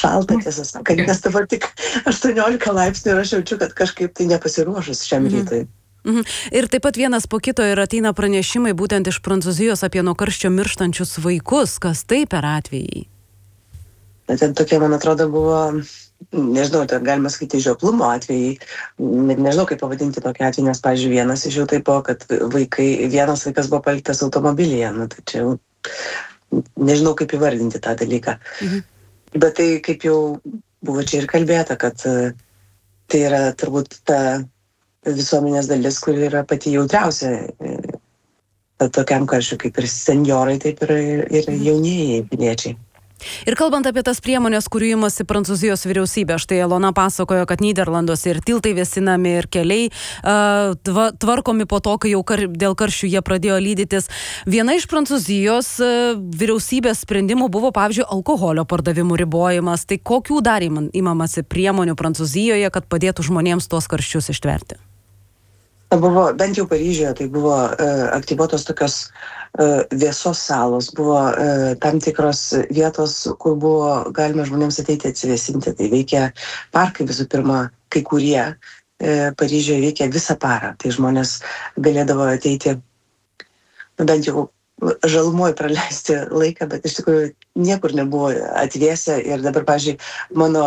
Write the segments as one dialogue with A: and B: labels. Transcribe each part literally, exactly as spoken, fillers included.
A: šalta, tiesą sakant, nes dabar tik aštuoniolika laipsnių ir aš jaučiu, kad kažkaip tai nepasiruošus šiam
B: Mhm.
A: rytui.
B: Mhm. Ir taip pat vienas po kito ir ateina pranešimai būtent iš Prancūzijos apie nuo karščio mirštančius vaikus. Kas tai per atvejai?
A: Na, ten tokie, man atrodo, buvo, nežinau, ten galima skaityti žioplumo atvejai, net nežinau, kaip pavadinti tokį atvejį, nes, pavyzdžiui, vienas iš jų taip buvo, kad vaikai, vienas vaikas buvo paliktas automobilyje, nu, tai čia jau nežinau, kaip įvardinti tą dalyką.
B: Mhm.
A: Bet tai, kaip jau buvo čia ir kalbėta, kad e, tai yra turbūt ta visuomenės dalis, kuri yra pati jautriausia e, tokiam karščiui, kaip ir senjorai, taip ir, ir jaunieji piliečiai.
B: Ir kalbant apie tas priemonės, kurių imasi Prancūzijos vyriausybė, štai Elona pasakojo, kad Nyderlanduose ir tiltai vėsinami, ir keliai uh, tva, tvarkomi po to, kai jau kar, dėl karščių jie pradėjo lydytis. Viena iš Prancūzijos uh, vyriausybės sprendimų buvo, pavyzdžiui, alkoholio pardavimų ribojimas. Tai kokių dar imamasi priemonių Prancūzijoje, kad padėtų žmonėms tuos karščius ištverti?
A: Buvo, bent jau Paryžiuje, tai buvo uh, aktyvuotos tokios uh, vėsos salos, buvo uh, tam tikros vietos, kur buvo galima žmonėms ateiti atsivėsinti. Tai veikia parkai visų pirma, kai kurie uh, Paryžiuje veikia visą parą. Tai žmonės galėdavo ateiti, bent jau žalumoj praleisti laiką, bet iš tikrųjų niekur nebuvo atvėsę. Ir dabar, pavyzdžiui, mano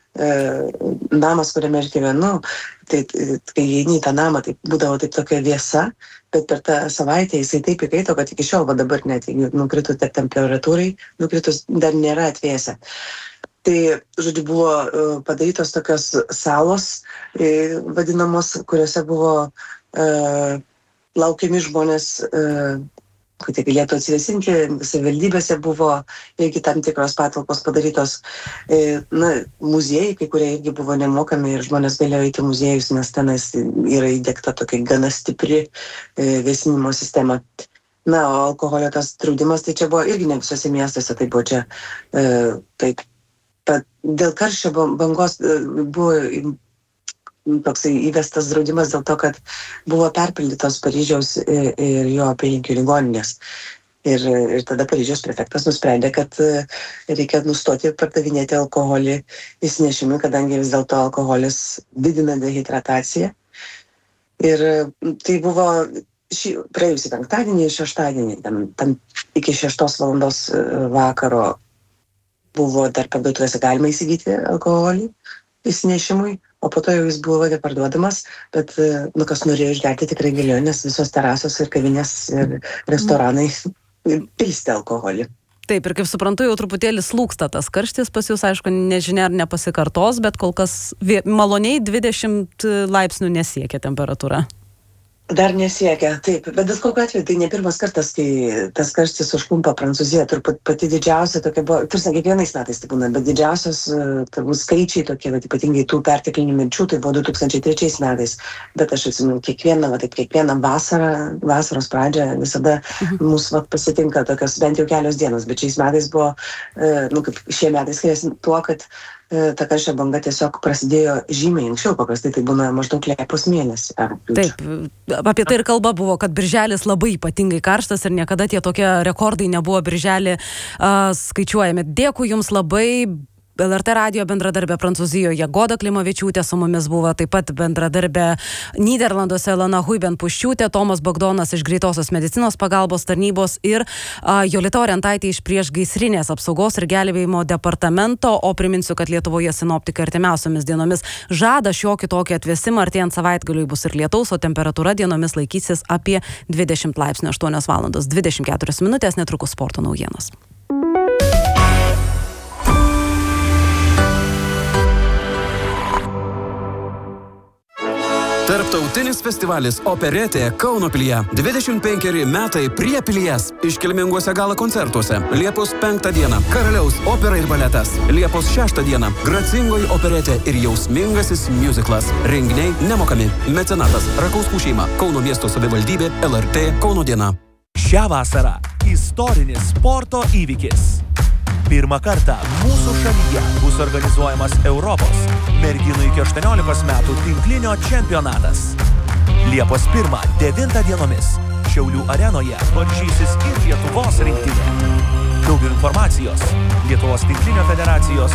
A: namas, kuriame aš gyvenu, tai kai įeini į tą namą, tai būdavo taip tokia vėsa, bet per tą savaitę jisai taip įkaito, kad iki šiol, va dabar net nukrito temperatūrai, nukritus dar nėra atvėsę. Tai, žodžiu, buvo padarytos tokios salos, vadinamos, kuriuose buvo uh, laukiami žmonės, uh, kad jie galėtų atsivėsinti. Savivaldybėse buvo irgi tam tikros patalpos padarytos. E, na, muziejai, kai kurie irgi buvo nemokami ir žmonės galėjo eiti muziejus, nes tenais yra įdiegta tokia gana stipri e, vėsinimo sistema. Na, o alkoholio tas draudimas, tai čia buvo irgi ne visose miestuose, tai buvo čia. E, taip, pat, dėl karščio bangos e, buvo toksai įvestas draudimas dėl to, kad buvo perpildytos Paryžiaus ir jo apylinkių ligoninės. Ir, ir tada Paryžiaus prefektas nusprendė, kad reikia nustoti pardavinėti alkoholį įsinešimui, kadangi vis dėlto alkoholis didina dehidrataciją. Ir tai buvo šį, praėjusį penktadienį ir šeštadienį, tam, tam iki šeštos valandos vakaro buvo dar parduotuvėse galima įsigyti alkoholį įsinešimui, o po to jau jis buvo neparduodamas, bet, nu, kas norėjo išgerti, tikrai galėjo, nes visos terasos ir kavinės ir restoranai pilstė alkoholį.
B: Taip, ir kaip suprantu, jau truputėlį slūksta tas karštis pas jūs, aišku, nežinia ar nepasikartos, bet kol kas maloniai dvidešimt laipsnių nesiekia temperatūra.
A: Dar nesiekia, taip, bet bet kokiu atveju tai ne pirmas kartas, kai tas karštis užklumpa Prancūziją, turbūt pati didžiausia tokia buvo, tarsi kiekvienais metais tai būna, bet didžiausias turbūt skaičiai tokie, bet ypatingai tų perteklinių mirčių, tai buvo du tūkstančiai trečiais metais, bet aš atsimenu, kiekvieną, va, taip, kiekvieną vasarą, vasaros pradžią visada mhm. mūsų va, pasitinka tokios bent jau kelios dienos, bet šiais metais buvo, nu, kaip šie metai skiriasi tuo, kad ta karščio banga tiesiog prasidėjo žymiai anksčiau, paprastai tai būna maždaug Liepos mėnesį.
B: Taip, apie tai ir kalba buvo, kad birželis labai ypatingai karštas ir niekada tie tokie rekordai nebuvo birželį uh, skaičiuojami. Dėkui Jums labai. L R T radijo bendradarbė Prancūzijoje Goda Klimavičiūtė su mumis buvo, taip pat bendradarbė Nyderlanduose Elona Huiben-Puščiūtė, Tomas Bagdonas iš greitosios medicinos pagalbos tarnybos ir a, Jolita Orientaitė iš priešgaisrinės apsaugos ir gelbėjimo departamento. O priminsiu, kad Lietuvoje sinoptikai artimiausiomis dienomis žada šiokį tokį atvėsimą, artėjant savaitgaliui bus ir lietaus, o temperatūra dienomis laikysis apie dvidešimt laipsnių, aštuonios valandos dvidešimt keturios minutės, netrukus sporto naujienos.
C: Tarptautinis festivalis Operetė Kauno pilyje. dvidešimt penkeri metai prie pilies. Iškilminguose gala koncertuose. Liepos penktą dieną Karaliaus opera ir baletas. Liepos šeštą dieną Gracingoji operetė ir jausmingasis musiclas. Renginiai nemokami. Mecenatas Rakauskų šeima. Kauno miesto savivaldybė. L R T Kauno diena.
D: Šią vasarą istorinis sporto įvykis. Pirmą kartą mūsų šalyje bus organizuojamas Europos merginų iki aštuoniolikos metų tinklinio čempionatas. Liepos pirmą devintą dienomis Šiaulių arenoje varžysis ir Lietuvos rinktinė. Daugiau informacijos Lietuvos tinklinio federacijos